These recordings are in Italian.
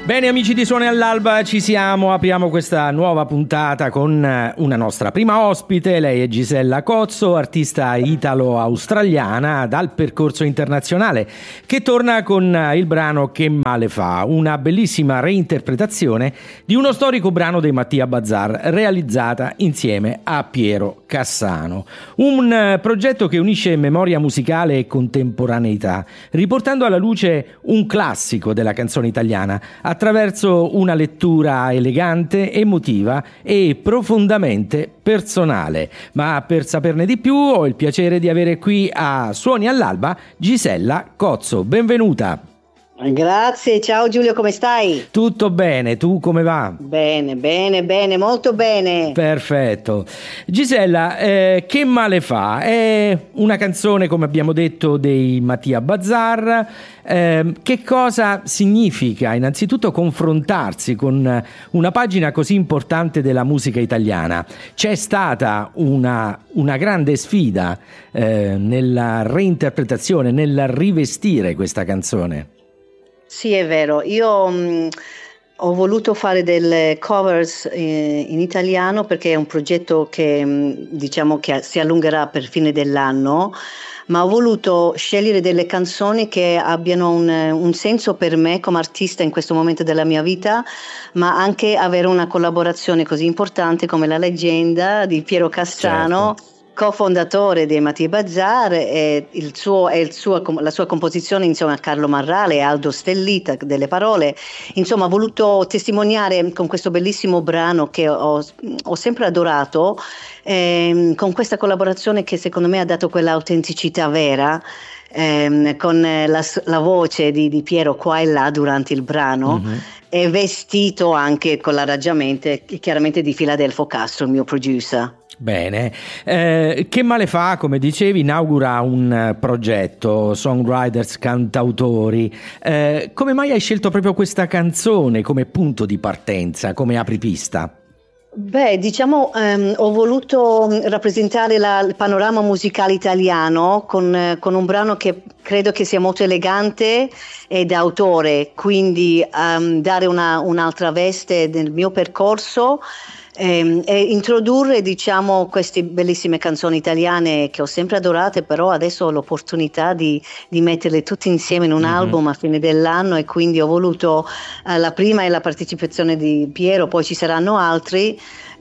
Bene amici di Suoni all'Alba, ci siamo, apriamo questa nuova puntata con una nostra prima ospite. Lei è Gisella Cozzo, artista italo-australiana dal percorso internazionale, che torna con il brano Che male fa, una bellissima reinterpretazione di uno storico brano dei Mattia Bazar, realizzata insieme a Piero Cassano. Un progetto che unisce memoria musicale e contemporaneità, riportando alla luce un classico della canzone italiana attraverso una lettura elegante, emotiva e profondamente personale. Ma per saperne di più ho il piacere di avere qui a Suoni all'Alba Gisella Cozzo. Benvenuta. Grazie, ciao Giulio, come stai? Tutto bene, tu come va? Bene, molto bene. Perfetto. Gisella, Che male fa? È una canzone, come abbiamo detto, dei Mattia Bazar. Che cosa significa innanzitutto confrontarsi con una pagina così importante della musica italiana? C'è stata una grande sfida nella reinterpretazione, nel rivestire questa canzone. Sì, è vero, io ho voluto fare delle covers in italiano perché è un progetto che diciamo che si allungherà per fine dell'anno, ma ho voluto scegliere delle canzoni che abbiano un senso per me come artista in questo momento della mia vita, ma anche avere una collaborazione così importante come la leggenda di Piero Cassano. Certo. Co-fondatore dei Mattia Bazar, la sua composizione insieme a Carlo Marrale e Aldo Stellita delle parole. Insomma, ho voluto testimoniare con questo bellissimo brano che ho sempre adorato, con questa collaborazione che secondo me ha dato quell'autenticità vera, con la voce di Piero qua e là durante il brano. Mm-hmm. E vestito anche con l'arrangiamento chiaramente di Filadelfo Castro, il mio producer. Bene, Che male fa, come dicevi, inaugura un progetto, songwriters, cantautori. Come mai hai scelto proprio questa canzone come punto di partenza, come apripista? Beh, diciamo, ho voluto rappresentare il panorama musicale italiano con un brano che credo che sia molto elegante e d'autore, quindi dare un'altra veste nel mio percorso e introdurre, diciamo, queste bellissime canzoni italiane che ho sempre adorate, però adesso ho l'opportunità di metterle tutte insieme in un album a fine dell'anno, e quindi ho voluto la prima è la partecipazione di Piero, poi ci saranno altri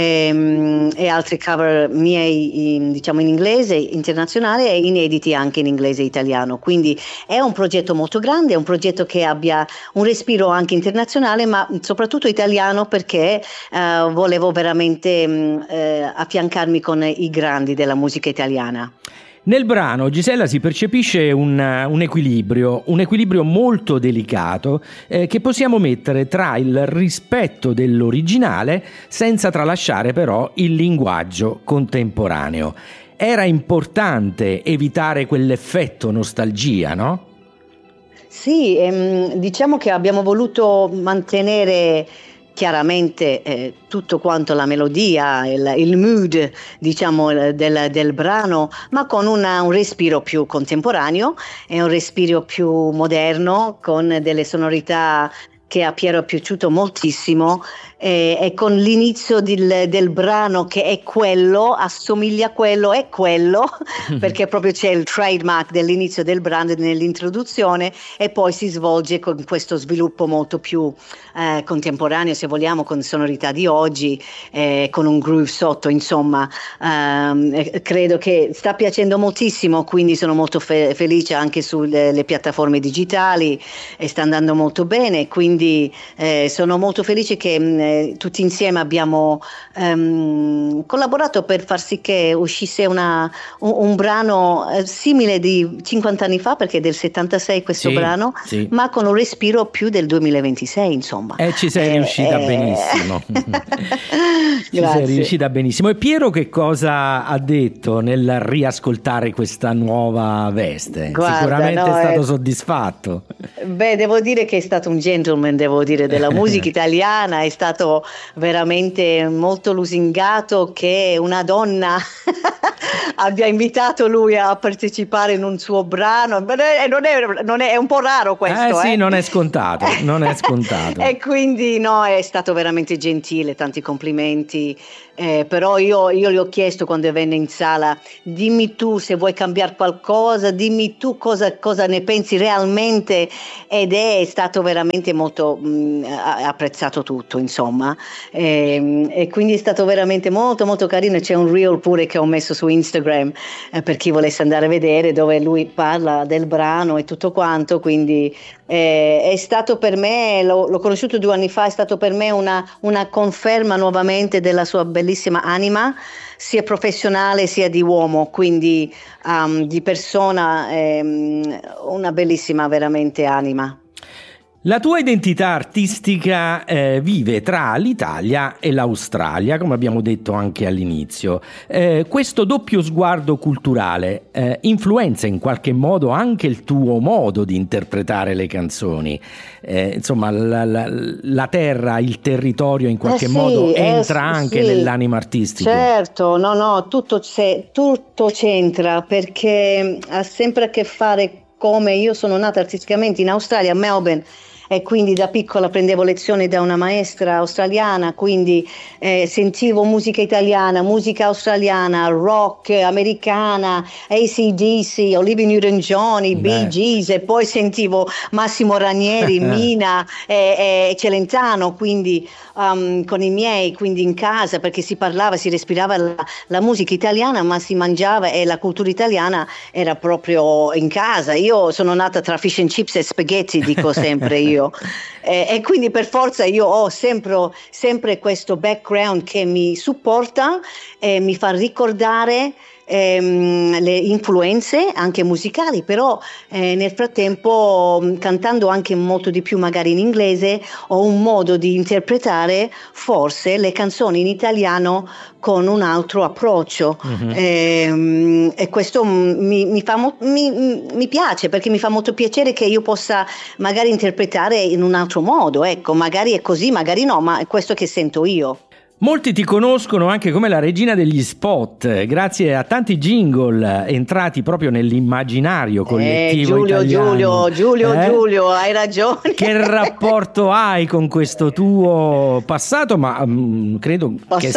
e altri cover miei diciamo in inglese internazionale e inediti anche in inglese e italiano, quindi è un progetto molto grande, è un progetto che abbia un respiro anche internazionale ma soprattutto italiano, perché volevo veramente affiancarmi con i grandi della musica italiana. Nel brano, Gisella, si percepisce un equilibrio molto delicato che possiamo mettere tra il rispetto dell'originale senza tralasciare però il linguaggio contemporaneo. Era importante evitare quell'effetto nostalgia, no? Sì, diciamo che abbiamo voluto mantenere chiaramente tutto quanto la melodia, il mood, diciamo, del brano, ma con un respiro più contemporaneo e un respiro più moderno, con delle sonorità che a Piero è piaciuto moltissimo, e con l'inizio del brano che è quello, assomiglia a quello, è quello, perché proprio c'è il trademark dell'inizio del brano nell'introduzione, e poi si svolge con questo sviluppo molto più contemporaneo, se vogliamo, con sonorità di oggi, con un groove sotto, insomma. Credo che sta piacendo moltissimo, quindi sono molto felice anche sulle piattaforme digitali, e sta andando molto bene, quindi sono molto felice che tutti insieme abbiamo collaborato per far sì che uscisse un brano simile di 50 anni fa, perché è del 76 questo brano, sì, ma con un respiro più del 2026, insomma. Ci sei riuscita benissimo. Ci sei riuscita benissimo. E Piero che cosa ha detto nel riascoltare questa nuova veste? Guarda, sicuramente è stato soddisfatto. Beh, devo dire che è stato un gentleman, gentleman, devo dire, della musica italiana. È stato veramente molto lusingato che una donna abbia invitato lui a partecipare in un suo brano. È un po' raro questo. Sì, non è scontato, non è scontato. E quindi no, è stato veramente gentile, tanti complimenti. Però io gli ho chiesto quando venne in sala: dimmi tu se vuoi cambiare qualcosa, dimmi tu cosa ne pensi realmente, ed è stato veramente molto apprezzato tutto, insomma, e quindi è stato veramente molto molto carino. C'è un reel pure che ho messo su Instagram, per chi volesse andare a vedere, dove lui parla del brano e tutto quanto, quindi è stato per me, l'ho conosciuto 2 anni fa, è stato per me una conferma nuovamente della sua bellissima anima, sia professionale sia di uomo, quindi di persona, una bellissima veramente anima. La tua identità artistica vive tra l'Italia e l'Australia, come abbiamo detto anche all'inizio. Questo doppio sguardo culturale influenza in qualche modo anche il tuo modo di interpretare le canzoni. Insomma, la terra, il territorio in qualche modo entra anche nell'anima artistica. Certo, no, tutto c'entra, perché ha sempre a che fare. Come io sono nata artisticamente in Australia, a Melbourne, e quindi da piccola prendevo lezioni da una maestra australiana, quindi sentivo musica italiana, musica australiana, rock americana, AC/DC, Olivia Newton-John, i Bee Gees, e poi sentivo Massimo Ranieri, Mina e Celentano, quindi con i miei, quindi in casa, perché si parlava, si respirava la musica italiana, ma si mangiava, e la cultura italiana era proprio in casa. Io sono nata tra fish and chips e spaghetti, dico sempre io. E quindi per forza io ho sempre questo background che mi supporta e mi fa ricordare le influenze anche musicali, però nel frattempo, cantando anche molto di più magari in inglese, ho un modo di interpretare forse le canzoni in italiano con un altro approccio. E questo mi piace, perché mi fa molto piacere che io possa magari interpretare in un altro modo, ecco, magari è così, magari no, ma è questo che sento io. Molti ti conoscono anche come la regina degli spot, grazie a tanti jingle entrati proprio nell'immaginario collettivo italiano. Giulio, hai ragione. Che rapporto hai con questo tuo passato? Ma credo che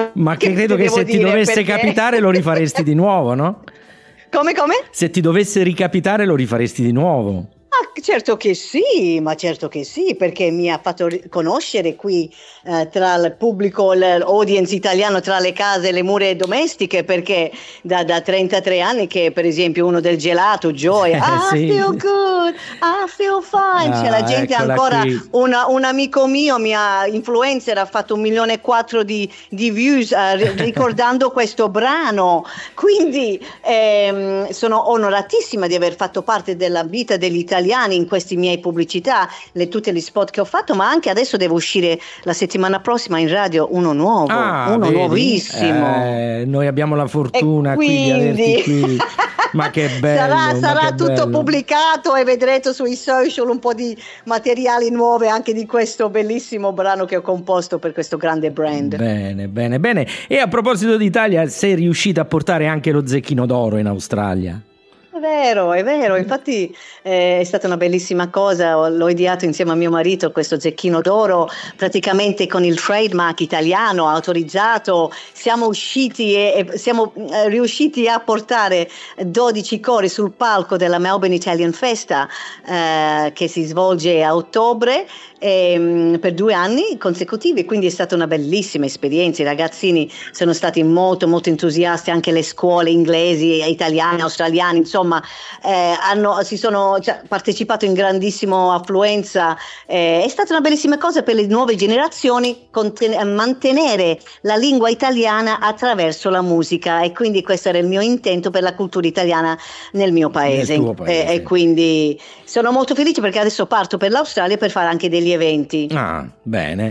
se ti dovesse capitare lo rifaresti di nuovo, no? Come? Se ti dovesse ricapitare lo rifaresti di nuovo. Certo che sì, perché mi ha fatto conoscere qui tra il pubblico, l'audience italiano, tra le case e le mura domestiche, perché da 33 anni che per esempio uno del gelato, Joy, I feel good, I feel fine, c'è la gente ancora, un amico mio, mia influencer, ha fatto 1,4 milioni di views ricordando questo brano, quindi sono onoratissima di aver fatto parte della vita degli italiani in questi miei pubblicità, tutti gli spot che ho fatto, ma anche adesso devo uscire la settimana prossima in radio uno nuovo, vedi? Nuovissimo. Noi abbiamo la fortuna qui di averti qui. Ma che bello! Sarà tutto pubblicato e vedrete sui social un po' di materiali nuovi anche di questo bellissimo brano che ho composto per questo grande brand. Bene. E a proposito d'Italia, sei riuscita a portare anche lo Zecchino d'Oro in Australia? È vero, infatti è stata una bellissima cosa, l'ho ideato insieme a mio marito questo Zecchino d'Oro, praticamente con il trademark italiano autorizzato. Siamo usciti e siamo riusciti a portare 12 cori sul palco della Melbourne Italian Festa, che si svolge a ottobre, per 2 anni consecutivi, quindi è stata una bellissima esperienza. I ragazzini sono stati molto molto entusiasti, anche le scuole inglesi, italiane, australiane, insomma hanno partecipato in grandissima affluenza. È stata una bellissima cosa per le nuove generazioni mantenere la lingua italiana attraverso la musica, e quindi questo era il mio intento per la cultura italiana nel mio paese. E quindi sono molto felice perché adesso parto per l'Australia per fare anche degli eventi. Bene.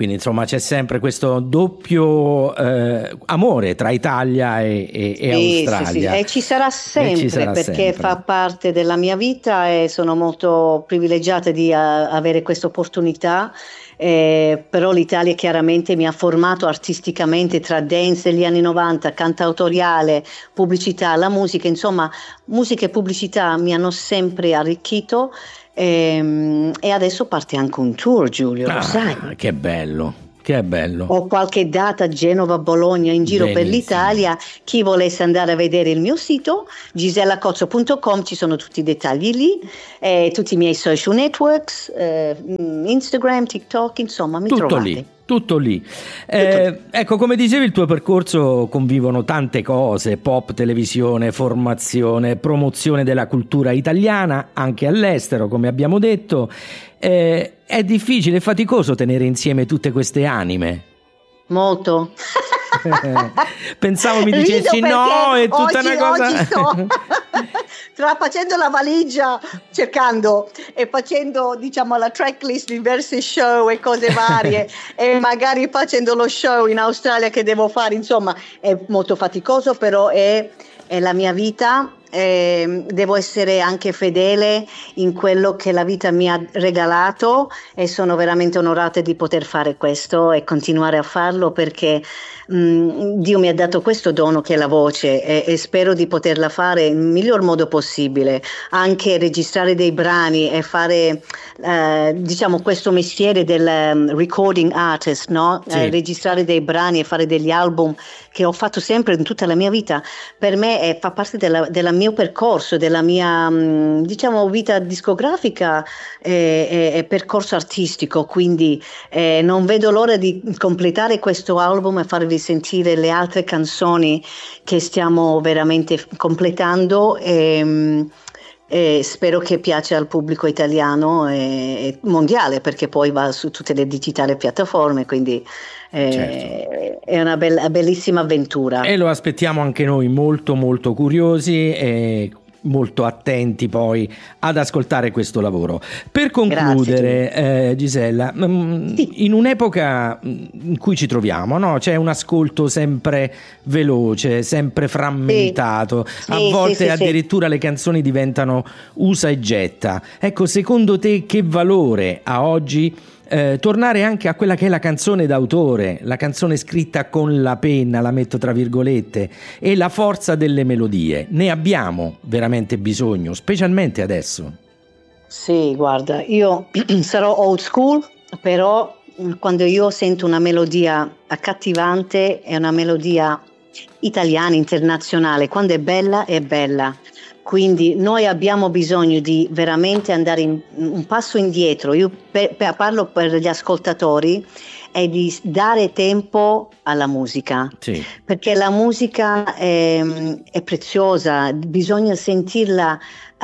Quindi insomma c'è sempre questo doppio amore tra Italia e Australia. Sì. E ci sarà sempre, perché fa parte della mia vita e sono molto privilegiata di avere questa opportunità. Però l'Italia chiaramente mi ha formato artisticamente tra dance degli anni 90, cantautoriale, pubblicità, la musica, insomma musica e pubblicità mi hanno sempre arricchito. E adesso parte anche un tour, Giulio, lo sai? Che bello, che bello. Ho qualche data a Genova, Bologna, in giro per l'Italia. Chi volesse andare a vedere il mio sito gisellacozzo.com, ci sono tutti i dettagli lì, tutti i miei social networks, Instagram, TikTok, insomma mi trovate. Tutto lì. Ecco, come dicevi, il tuo percorso convivono tante cose: pop, televisione, formazione, promozione della cultura italiana anche all'estero, come abbiamo detto. È difficile e faticoso tenere insieme tutte queste anime? Molto. Pensavo mi dicessi no, è tutta una cosa. Oggi sto facendo la valigia, cercando e facendo, diciamo, la tracklist di diversi show e cose varie e magari facendo lo show in Australia che devo fare, insomma è molto faticoso, però è la mia vita. Devo essere anche fedele in quello che la vita mi ha regalato e sono veramente onorata di poter fare questo e continuare a farlo, perché Dio mi ha dato questo dono che è la voce e spero di poterla fare nel miglior modo possibile, anche registrare dei brani e fare diciamo questo mestiere del recording artist, no? Sì. Registrare dei brani e fare degli album che ho fatto sempre in tutta la mia vita, per me fa parte della mio percorso, della mia diciamo vita discografica e percorso artistico, quindi non vedo l'ora di completare questo album e farvi sentire le altre canzoni che stiamo veramente completando e spero che piaccia al pubblico italiano e mondiale, perché poi va su tutte le digitali piattaforme, quindi certo. È una bellissima avventura. E lo aspettiamo anche noi, molto molto curiosi e molto attenti poi ad ascoltare questo lavoro. Per concludere, Gisella, sì, in un'epoca in cui ci troviamo, no? C'è un ascolto sempre veloce, sempre frammentato, a volte addirittura le canzoni diventano usa e getta. Ecco, secondo te che valore ha oggi tornare anche a quella che è la canzone d'autore, la canzone scritta con la penna, la metto tra virgolette, e la forza delle melodie? Ne abbiamo veramente bisogno, specialmente adesso. Sì, guarda, io sarò old school, però quando io sento una melodia accattivante, è una melodia italiana, internazionale, quando è bella è bella. Quindi noi abbiamo bisogno di veramente andare un passo indietro. Io parlo per gli ascoltatori, è di dare tempo alla musica, sì, perché la musica è preziosa, bisogna sentirla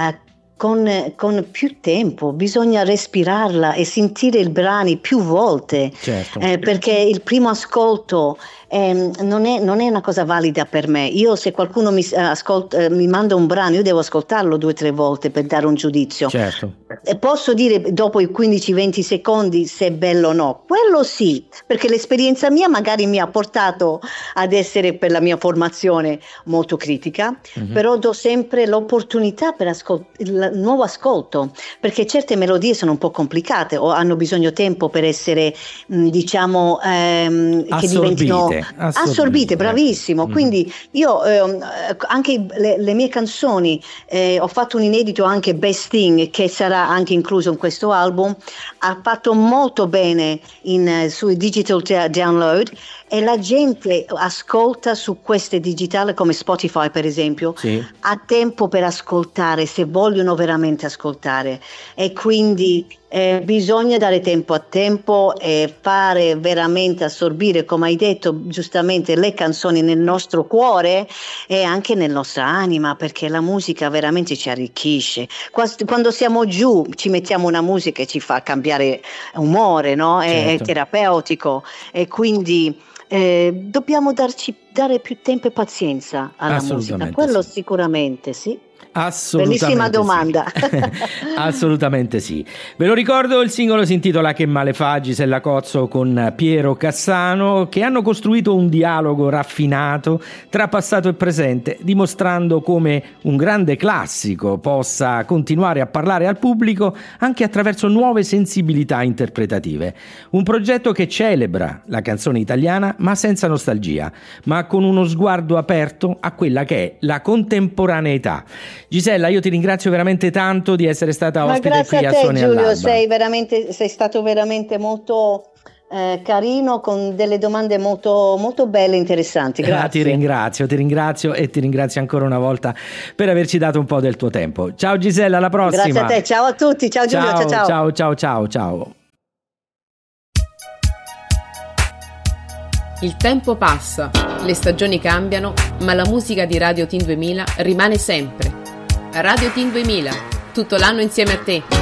con più tempo, bisogna respirarla e sentire i brani più volte, certo. Perché il primo ascolto non è una cosa valida per me. Io, se qualcuno mi manda un brano, io devo ascoltarlo 2 o 3 volte per dare un giudizio. Certo. E posso dire dopo i 15-20 secondi se è bello o no, quello sì, perché l'esperienza mia magari mi ha portato ad essere, per la mia formazione, molto critica, però do sempre l'opportunità per il nuovo ascolto, perché certe melodie sono un po' complicate o hanno bisogno tempo per essere diciamo che diventino assorbite, bravissimo. Quindi io anche le mie canzoni, ho fatto un inedito anche Best Thing, che sarà anche incluso in questo album, ha fatto molto bene sui digital download e la gente ascolta su queste digitali come Spotify, per esempio, sì, ha tempo per ascoltare, se vogliono veramente ascoltare, e quindi bisogna dare tempo a tempo e fare veramente assorbire, come hai detto giustamente, le canzoni nel nostro cuore e anche nella nostra anima, perché la musica veramente ci arricchisce. Quando siamo giù ci mettiamo una musica e ci fa cambiare umore, no? Certo. È terapeutico, e quindi dobbiamo dare più tempo e pazienza alla musica, quello sì, sicuramente, sì. Assolutamente bellissima domanda. Sì. Assolutamente sì. Ve lo ricordo, il singolo si intitola Che male fa, Gisella Cozzo con Piero Cassano, che hanno costruito un dialogo raffinato tra passato e presente, dimostrando come un grande classico possa continuare a parlare al pubblico anche attraverso nuove sensibilità interpretative. Un progetto che celebra la canzone italiana ma senza nostalgia, ma con uno sguardo aperto a quella che è la contemporaneità. Gisella, io ti ringrazio veramente tanto di essere stata ospite qui a Suoni Giulio, all'Alba. sei stato veramente molto carino, con delle domande molto, molto belle e interessanti. Grazie. Ti ringrazio e ti ringrazio ancora una volta per averci dato un po' del tuo tempo. Ciao Gisella, alla prossima. Grazie a te, ciao a tutti, ciao Giulio, ciao. Il tempo passa, le stagioni cambiano, ma la musica di Radio Teen 2000 rimane sempre. Radio Teen 2000, tutto l'anno insieme a te.